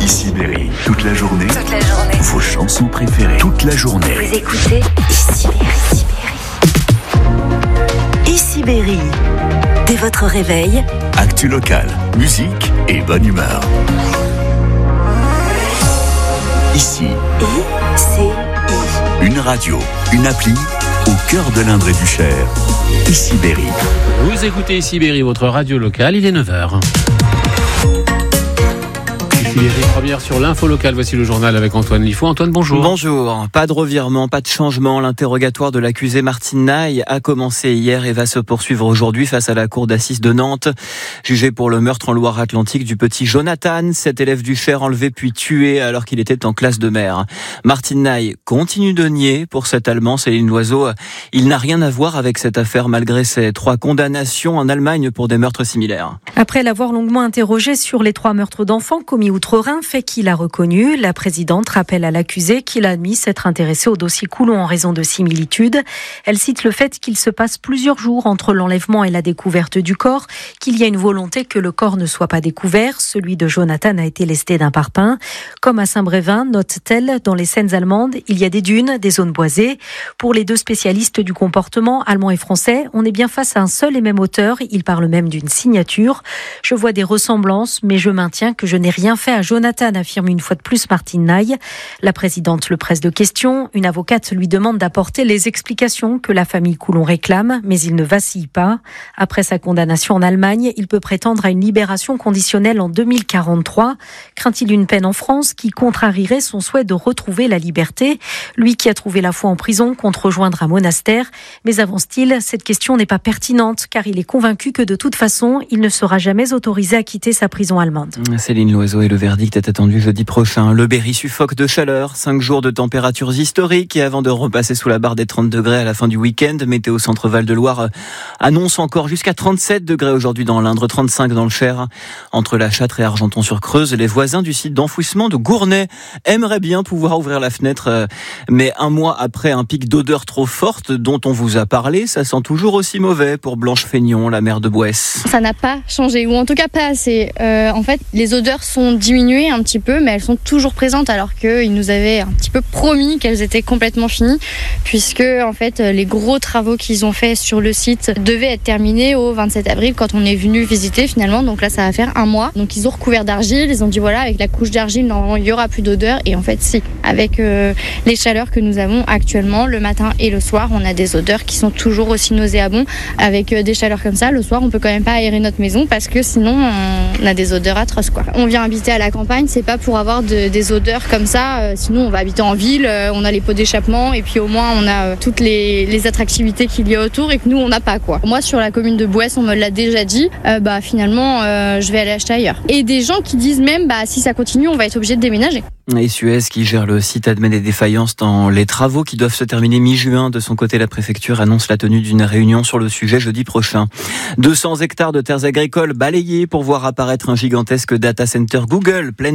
Ici Berry, toute la journée. Toute la journée. Vos chansons préférées, toute la journée. Vous écoutez Ici Berry. Ici Berry. Dès votre réveil, Actu locale, musique et bonne humeur. Ici, une radio, une appli au cœur de l'Indre et du Cher. Ici Berry. Vous écoutez Ici Berry, votre radio locale, il est 9h. Ici Berry, première sur l'info locale. Voici le journal avec Antoine Lifou. Antoine, bonjour. Bonjour. Pas de revirement, pas de changement. L'interrogatoire de l'accusé Martine Naï a commencé hier et va se poursuivre aujourd'hui face à la cour d'assises de Nantes. Jugé pour le meurtre en Loire-Atlantique du petit Jonathan, cet élève du Cher enlevé puis tué alors qu'il était en classe de mer. Martine Naï continue de nier. Pour cet Allemand, Céline Loiseau, il n'a rien à voir avec cette affaire malgré ses 3 condamnations en Allemagne pour des meurtres similaires. Après l'avoir longuement interrogé sur les 3 meurtres d'enfants commis outre-Rhin, fait qu'il a reconnu, la présidente rappelle à l'accusé qu'il a admis s'être intéressé au dossier Coulon en raison de similitudes. Elle cite le fait qu'il se passe plusieurs jours entre l'enlèvement et la découverte du corps, qu'il y a une volonté que le corps ne soit pas découvert. Celui de Jonathan a été lesté d'un parpaing. Comme à Saint-Brévin, note-t-elle, dans les Seines allemandes, il y a des dunes, des zones boisées. Pour les 2 spécialistes du comportement, allemands et français, on est bien face à un seul et même auteur. Il parle même d'une signature. Je vois des ressemblances, mais je maintiens que je n'ai rien fait à Jonathan, affirme une fois de plus Martine Naï. La présidente le presse de questions. Une avocate lui demande d'apporter les explications que la famille Coulon réclame, mais il ne vacille pas. Après sa condamnation en Allemagne, il peut prétendre à une libération conditionnelle en 2043. Craint-il une peine en France qui contrarierait son souhait de retrouver la liberté? Lui qui a trouvé la foi en prison compte rejoindre un monastère. Mais avance-t-il, cette question n'est pas pertinente car il est convaincu que de toute façon, il ne sera jamais autorisé à quitter sa prison allemande. Céline Loiseau, et le verdict est attendu jeudi prochain. Le Berry suffoque de chaleur, 5 jours de températures historiques et avant de repasser sous la barre des 30 degrés à la fin du week-end, Météo Centre Val-de-Loire annonce encore jusqu'à 37 degrés aujourd'hui dans l'Indre, 35 dans le Cher. Entre la Châtre et Argenton-sur-Creuse, les voisins du site d'enfouissement de Gournay aimeraient bien pouvoir ouvrir la fenêtre, mais un mois après un pic d'odeur trop forte dont on vous a parlé, ça sent toujours aussi mauvais pour Blanche Feignon, la maire de Bouès. Ça n'a pas changé, ou en tout cas pas assez. En fait, les odeurs sont diminuées un petit peu, mais elles sont toujours présentes alors qu'ils nous avaient un petit peu promis qu'elles étaient complètement finies, puisque en fait les gros travaux qu'ils ont fait sur le site devaient être terminés au 27 avril quand on est venu visiter finalement. Donc là, ça va faire un mois. Donc ils ont recouvert d'argile, ils ont dit voilà, avec la couche d'argile, normalement il y aura plus d'odeur. Et en fait, si, avec les chaleurs que nous avons actuellement, le matin et le soir, on a des odeurs qui sont toujours aussi nauséabondes. Avec des chaleurs comme ça, le soir, on peut quand même pas aérer notre maison parce que sinon on a des odeurs atroces quoi. On vient habiter à la campagne, c'est pas pour avoir des odeurs comme ça. Sinon, on va habiter en ville, on a les pots d'échappement et puis au moins on a toutes les attractivités qu'il y a autour et que nous on n'a pas quoi. Moi, sur la commune de Bouès, on me l'a déjà dit. Finalement, je vais aller acheter ailleurs. Et des gens qui disent même, si ça continue, on va être obligé de déménager. Et Suez, qui gère le site, admet des défaillances dans les travaux qui doivent se terminer mi-juin. De son côté, la préfecture annonce la tenue d'une réunion sur le sujet jeudi prochain. 200 hectares de terres agricoles balayées pour voir apparaître un gigantesque data center Google plein